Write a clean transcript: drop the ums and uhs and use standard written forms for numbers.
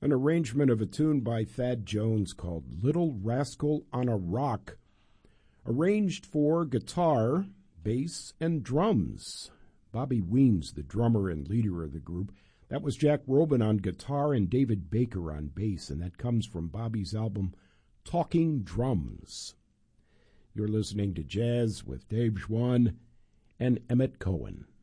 an arrangement of a tune by Thad Jones called Little Rascal on a Rock, arranged for guitar, bass, and drums. Bobby Weens, the drummer and leader of the group. That was Jack Robin on guitar and David Baker on bass, and that comes from Bobby's album Talking Drums. You're listening to Jazz with Dave Schwann and Emmett Cohen.